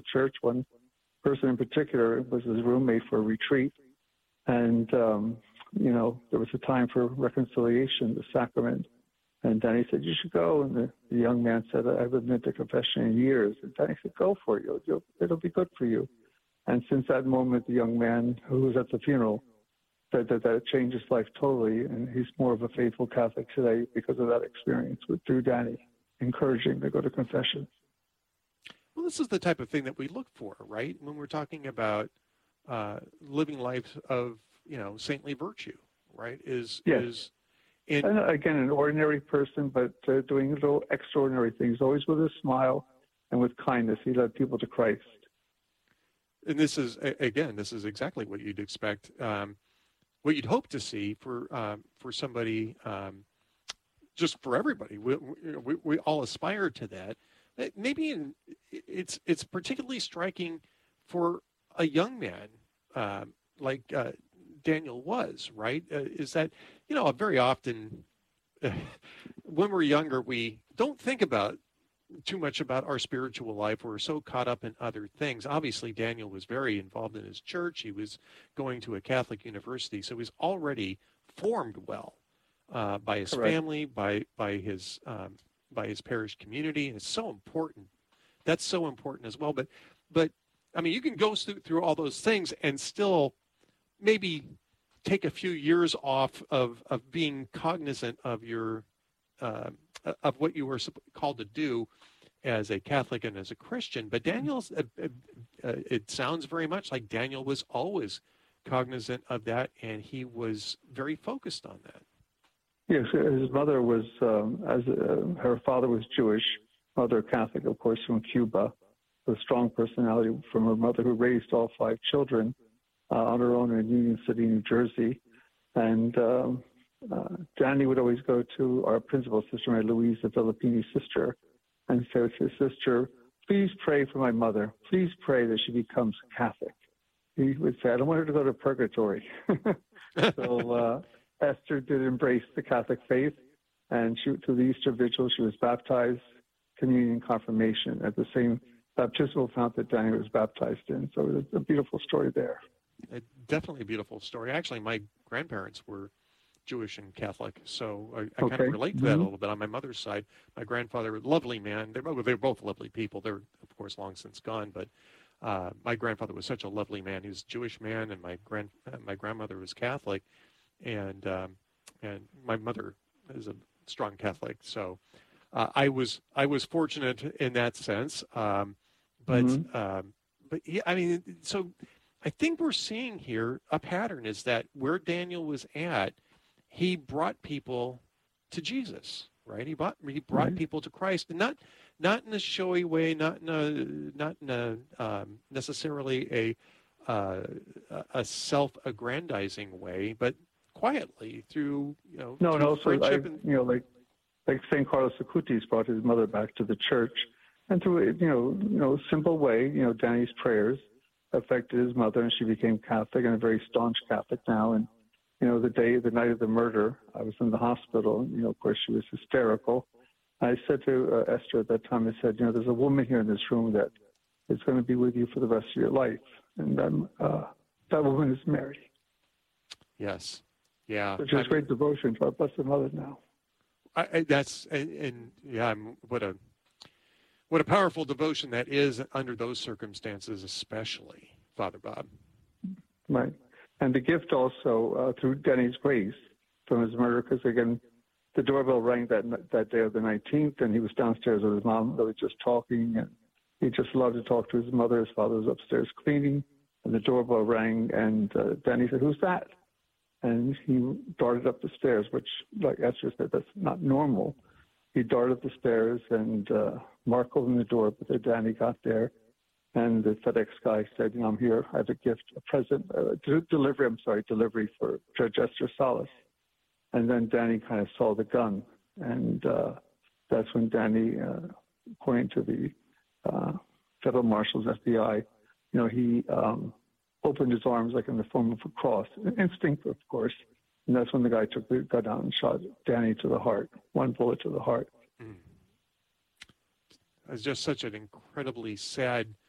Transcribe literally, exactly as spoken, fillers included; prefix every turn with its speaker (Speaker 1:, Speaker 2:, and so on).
Speaker 1: church. One person in particular was his roommate for a retreat. And, um, you know, there was a time for reconciliation, the sacrament. And Danny said, you should go. And the, the young man said, I haven't been to confession in years. And Danny said, go for it. You'll, you'll, it'll be good for you. And since that moment, the young man who was at the funeral said that, that it changed his life totally. And he's more of a faithful Catholic today because of that experience with through Danny, encouraging to go to confession.
Speaker 2: Well, this is the type of thing that we look for, right? When we're talking about uh, living lives of, you know, saintly virtue, right? Is,
Speaker 1: yes.
Speaker 2: is in...
Speaker 1: and again, an ordinary person, but uh, doing little extraordinary things, always with a smile and with kindness. He led people to Christ.
Speaker 2: And this is, again, this is exactly what you'd expect, um, what you'd hope to see for um, for somebody, um, just for everybody. We, we, we all aspire to that. Maybe in, it's it's particularly striking for a young man uh, like uh, Daniel was, right? Uh, is that, you know, very often uh, when we're younger, we don't think about too much about our spiritual life. We're so caught up in other things. Obviously, Daniel was very involved in his church. He was going to a Catholic university, so he's already formed well uh, by his
Speaker 1: Correct.
Speaker 2: family, by by his um, by his parish community. And it's so important. That's so important as well. But but I mean, you can go through, through all those things and still maybe take a few years off of of being cognizant of your uh, of what you were called to do as a Catholic and as a Christian. But Daniel's, uh, uh, uh, it sounds very much like Daniel was always cognizant of that, and he was very focused on that.
Speaker 1: Yes, his mother was, um, as uh, her father was Jewish, mother Catholic, of course, from Cuba. A strong personality from her mother, who raised all five children uh, on her own in Union City, New Jersey. And um, uh, Danny would always go to our principal sister, Mary Louise, the Filipini sister, and say to his sister, please pray for my mother. Please pray that she becomes Catholic. He would say, I don't want her to go to purgatory. so uh, Esther did embrace the Catholic faith, and she, through the Easter Vigil, she was baptized, communion, confirmation at the same baptismal fount that Danny was baptized in. So it's a beautiful story there.
Speaker 2: A, definitely a beautiful story. Actually, my grandparents were Jewish and Catholic, so I, I
Speaker 1: okay.
Speaker 2: kind of relate to that
Speaker 1: mm-hmm.
Speaker 2: a little bit. On my mother's side, my grandfather, lovely man. They were, they were both lovely people. They're, of course, long since gone, but uh, my grandfather was such a lovely man. He was a Jewish man, and my grand uh, my grandmother was Catholic, and um, and my mother is a strong Catholic. So uh, I was I was fortunate in that sense. Um, but
Speaker 1: mm-hmm.
Speaker 2: um, but yeah, I mean, so I think we're seeing here a pattern is that where Daniel was at, he brought people to Jesus, right? He brought he brought
Speaker 1: right.
Speaker 2: people to Christ, and not not in a showy way, not in a not in a um, necessarily a uh, a self-aggrandizing way, but quietly through you know
Speaker 1: no
Speaker 2: through
Speaker 1: no so I,
Speaker 2: and...
Speaker 1: you know like like Saint Carlos Acutis brought his mother back to the church, and through you know you know simple way you know Danny's prayers affected his mother, and she became Catholic and a very staunch Catholic now. And you know, the day, the night of the murder, I was in the hospital. You know, of course, she was hysterical. I said to uh, Esther at that time, I said, you know, there's a woman here in this room that is going to be with you for the rest of your life. And um, uh, that woman is Mary.
Speaker 2: Yes. Yeah.
Speaker 1: Which is great devotion to our Blessed Mother now.
Speaker 2: I, I, that's, and, and yeah, I'm, what a, what a powerful devotion that is under those circumstances, especially, Father Bob.
Speaker 1: Right. And the gift also, uh, through Danny's grace from his murder, because again, the doorbell rang that that day of the nineteenth, and he was downstairs with his mom, really just talking, and he just loved to talk to his mother. His father was upstairs cleaning, and the doorbell rang, and uh, Danny said, "Who's that?" And he darted up the stairs, which, like Esther said, that's not normal. He darted up the stairs, and uh, Mark opened the door, but then Danny got there. And the FedEx guy said, you know, I'm here. I have a gift, a present, uh, delivery, I'm sorry, delivery for Judge Esther Salas. And then Danny kind of saw the gun. And uh, that's when Danny, uh, according to the uh, federal marshals, F B I, you know, he um, opened his arms like in the form of a cross. Instinct, of course. And that's when the guy took the gun out and shot Danny to the heart, one bullet to the heart.
Speaker 2: Mm. It's just such an incredibly sad